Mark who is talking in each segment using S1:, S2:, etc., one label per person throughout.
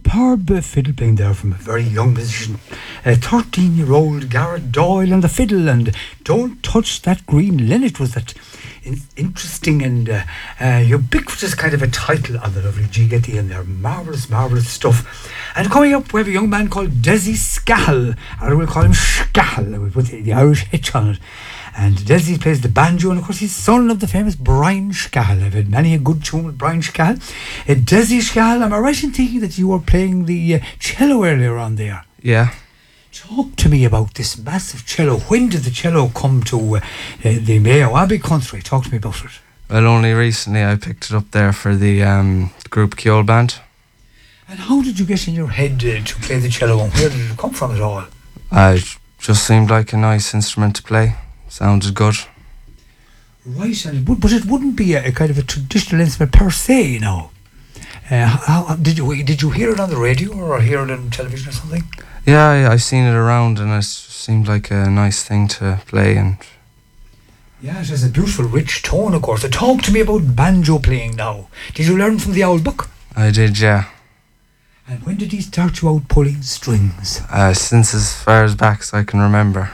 S1: superb fiddle playing there from a very young musician, 13-year-old Garrett Doyle on the fiddle, and Don't Touch That Green Linnet was that interesting and ubiquitous kind of a title on the lovely G Getty, and they're marvellous stuff. And coming up we have a young man called Desi Scahill, or we'll call him Scahill, we put the Irish hitch on it. And Desi plays the banjo, and of course he's son of the famous Brian Scahill. I've had many a good tune with Brian Scahill. Desi Scahill, am I right in thinking that you were playing the cello earlier on there?
S2: Yeah.
S1: Talk to me about this massive cello. When did the cello come to the Mayo Abbey country? Talk to me about it.
S2: Well, only recently I picked it up there for the group Kjol Band.
S1: And how did you get in your head to play the cello, and where did it come from at all?
S2: It just seemed like a nice instrument to play. Sounded good.
S1: Right, and but it wouldn't be a kind of a traditional instrument per se, you know. How did you hear it on the radio or hear it on television or something?
S2: Yeah, I seen it around, and it seemed like a nice thing to play. And
S1: yeah, it has a beautiful, rich tone, of course. So talk to me about banjo playing now. Did you learn from the old book?
S2: I did, yeah.
S1: And when did he start you out pulling strings?
S2: Since as far as back as I can remember.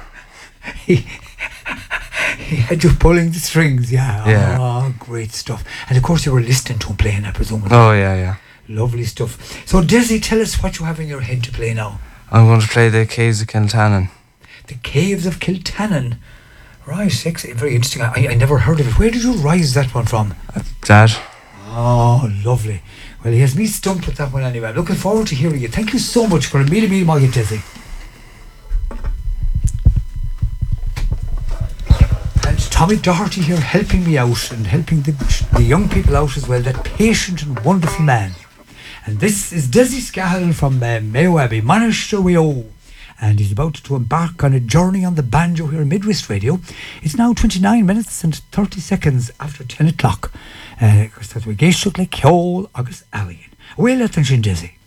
S1: He had you pulling the strings, yeah.
S2: Yeah.
S1: Oh, great stuff. And of course you were listening to him playing, I presume.
S2: Oh, yeah.
S1: Lovely stuff. So Desi, tell us what you have in your head to play now.
S2: I'm going to play the Caves of Kiltannon.
S1: The Caves of Kiltannon. Right, sexy, very interesting. I never heard of it. Where did you rise that one from?
S2: Dad.
S1: Oh, lovely. Well, he has me stumped with that one anyway. I'm looking forward to hearing it. Thank you so much for a meal Moya Desi. Tommy Doherty here helping me out and helping the young people out as well, that patient and wonderful man. And this is Desi Scahill from Mayo Abbey, Monastery, and he's about to embark on a journey on the banjo here on Midwest Radio. It's now 29 minutes and 30 seconds after 10 o'clock. Because that's we Gaishuk like Kjol August Alien. Well, attention Desi.